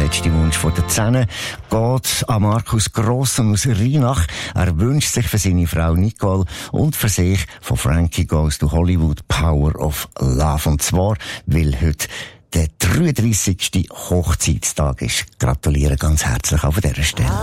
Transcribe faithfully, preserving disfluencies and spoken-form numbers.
letzte Wunsch von der Zähne geht an Markus Grossen aus Rheinach. Er wünscht sich für seine Frau Nicole und für sich von Frankie Goes to Hollywood Power of Love. Und zwar, weil heute der dreiunddreissigste Hochzeitstag ist. Gratuliere ganz herzlich auch an dieser Stelle.